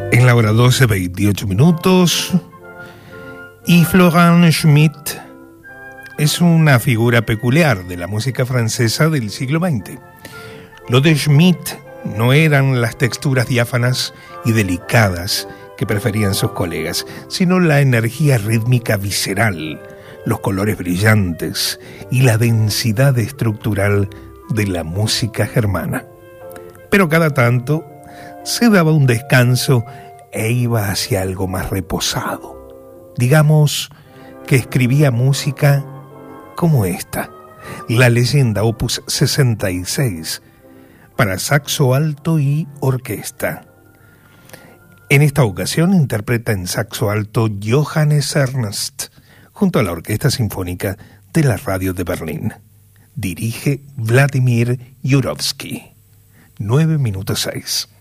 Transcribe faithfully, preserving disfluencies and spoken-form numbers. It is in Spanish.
En la hora doce, veintiocho minutos. Y Florent Schmitt es una figura peculiar de la música francesa del siglo veinte. Lo de Schmitt no eran las texturas diáfanas y delicadas que preferían sus colegas, sino la energía rítmica visceral, los colores brillantes y la densidad estructural de la música germana. Pero cada tanto se daba un descanso e iba hacia algo más reposado. Digamos que escribía música como esta, la leyenda opus sesenta y seis, para saxo alto y orquesta. En esta ocasión interpreta en saxo alto Johannes Ernst, junto a la Orquesta Sinfónica de la Radio de Berlín. Dirige Vladimir Jurowski. nueve minutos seis.